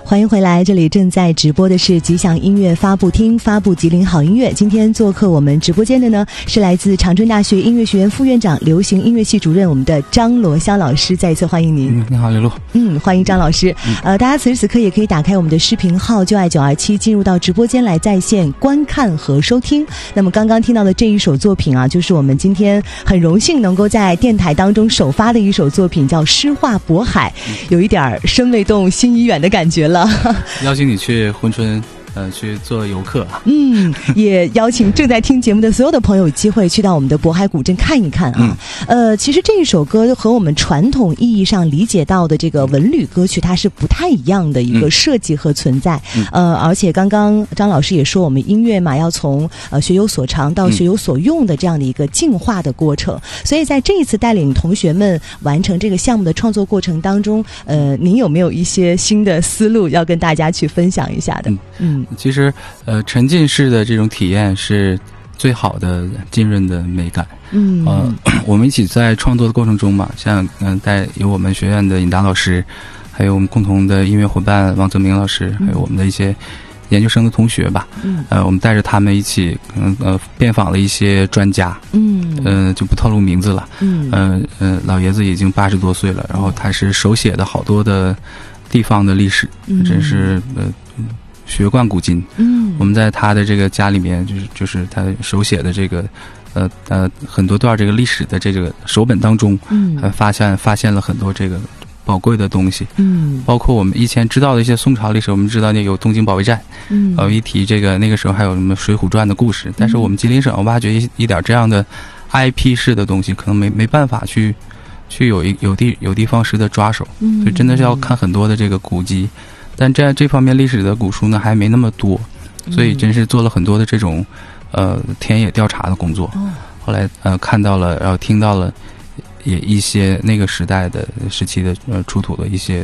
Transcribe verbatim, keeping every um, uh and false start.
欢迎回来，这里正在直播的是吉祥音乐发布厅，发布吉林好音乐。今天做客我们直播间的呢，是来自长春大学音乐学院副院长、流行音乐系主任我们的张罗霄老师，再一次欢迎您。 嗯，你好，刘璐。 嗯，欢迎张老师。嗯、呃，大家此时此刻也可以打开我们的视频号就爱九二七，进入到直播间来在线观看和收听。那么刚刚听到的这一首作品啊，就是我们今天很荣幸能够在电台当中首发的一首作品，叫《诗画渤海》，有一点身未动心已远的感觉了。 邀请你去珲春呃，去做游客。 嗯，也邀请正在听节目的所有的朋友有机会去到我们的渤海古镇看一看啊。嗯、呃，其实这一首歌和我们传统意义上理解到的这个文旅歌曲，它是不太一样的一个设计和存在。嗯、呃，而且刚刚张老师也说，我们音乐嘛，要从呃学有所长到学有所用的这样的一个进化的过程。所以在这一次带领同学们完成这个项目的创作过程当中，呃，您有没有一些新的思路要跟大家去分享一下的？嗯。嗯其实，呃，沉浸式的这种体验是最好的浸润的美感。嗯，呃，我们一起在创作的过程中嘛，像嗯、呃，带有我们学院的尹达老师，还有我们共同的音乐伙伴王泽明老师，还有我们的一些研究生的同学吧。嗯，呃，我们带着他们一起，嗯呃，遍访了一些专家。嗯，呃，就不透露名字了。嗯，呃呃，老爷子已经八十多岁了，然后他是手写的好多的地方的历史，真是呃。学贯古今。嗯，我们在他的这个家里面，就是就是他手写的这个，呃呃很多段这个历史的这个手本当中，嗯，还发现发现了很多这个宝贵的东西。嗯，包括我们以前知道的一些宋朝历史，我们知道那有东京保卫战。嗯，呃，一提这个那个时候还有什么《水浒传》的故事，但是我们吉林省挖掘一一点这样的 I P 式的东西，可能没没办法去去有一有地有地方式的抓手。嗯，所以真的是要看很多的这个古籍。但在这方面历史的古书呢还没那么多，所以真是做了很多的这种呃田野调查的工作。后来呃看到了，然后听到了也一些那个时代的时期的呃出土的一些